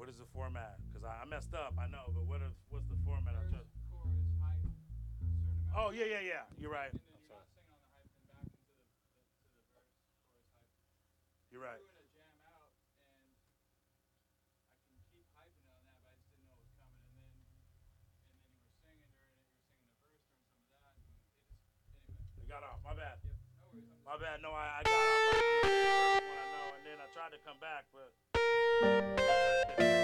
What is the format? Because I messed up. I know, but what's the format? I Verse, just. chorus, hype, certain amount Oh of yeah, hype, yeah, yeah. You're right. and then I'm you're sorry. not singing on the hype, then back into the verse, chorus, hype. You're We right. were in a jam out, and I can keep hyping on that, but I just didn't know it was coming. And then you were singing during it. You were singing the verse during some of that, and it just anyway. I got off. My bad. Yep. No worries. I'm My just bad. No, I got off right from the very first one. I know, and then I tried to come back, but.